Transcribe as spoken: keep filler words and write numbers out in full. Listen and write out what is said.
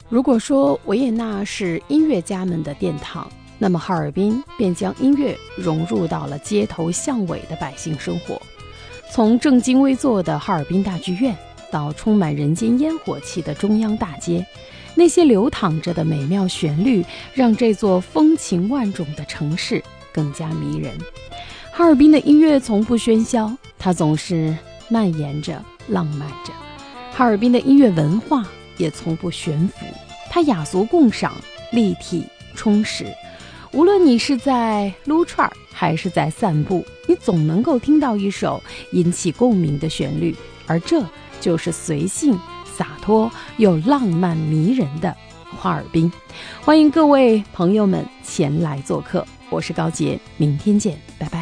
如果说维也纳是音乐家们的殿堂，那么哈尔滨便将音乐融入到了街头巷尾的百姓生活。从正襟危坐的哈尔滨大剧院，到充满人间烟火气的中央大街，那些流淌着的美妙旋律，让这座风情万种的城市更加迷人。哈尔滨的音乐从不喧嚣，它总是蔓延着、浪漫着。哈尔滨的音乐文化也从不悬浮，它雅俗共赏，立体充实。无论你是在撸串还是在散步，你总能够听到一首引起共鸣的旋律，而这就是随性洒脱又浪漫迷人的哈尔滨。欢迎各位朋友们前来做客，我是高洁，明天见，拜拜。